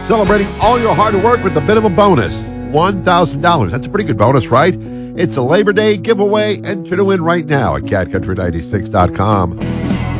Celebrating all your hard work with a bit of a bonus. $1,000. That's a pretty good bonus, right? It's a Labor Day giveaway. Enter to win right now at catcountry96.com.